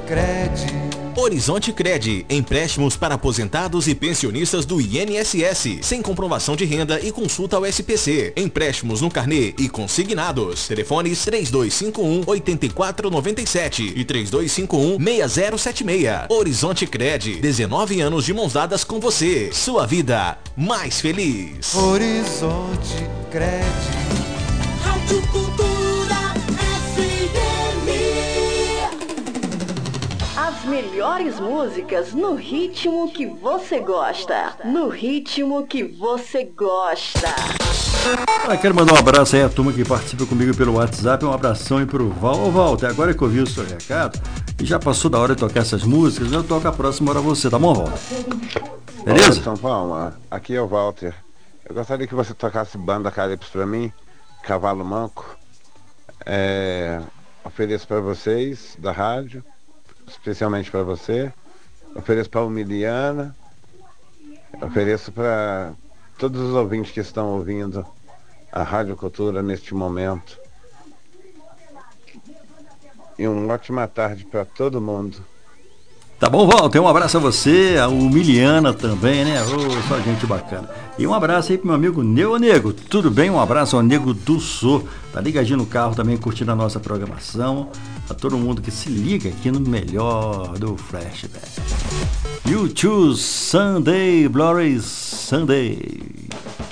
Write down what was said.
Horizonte Cred, empréstimos para aposentados e pensionistas do INSS, sem comprovação de renda e consulta ao SPC. Empréstimos no carnê e consignados. Telefones 3251-8497 e 3251-6076. Horizonte Cred, 19 anos de mãos dadas com você. Sua vida mais feliz. Horizonte Cred. Rádio Cultura FM. As melhores músicas no ritmo que você gosta. No ritmo que você gosta. Quero mandar um abraço aí à turma que participa comigo pelo WhatsApp. Um abração aí pro Val. Ô Val, até agora que eu vi o seu recado e já passou da hora de tocar essas músicas, eu toco a próxima hora você, tá bom, Val? Beleza? Olá, São Paulo, aqui é o Walter. Eu gostaria que você tocasse Banda Calypso pra mim, Cavalo Manco. Ofereço pra vocês da rádio, especialmente pra você. Ofereço pra Humiliana. Ofereço pra todos os ouvintes que estão ouvindo a Rádio Cultura neste momento. E uma ótima tarde para todo mundo. Tá bom, Walter? Um abraço a você, a Humiliana também, né? Só gente bacana. E um abraço aí pro meu amigo Nego. Tudo bem? Um abraço ao Nego do Sul. Tá ligadinho no carro também, curtindo a nossa programação. A todo mundo que se liga aqui no melhor do Flashback. You Choose Sunday, Glory Sunday.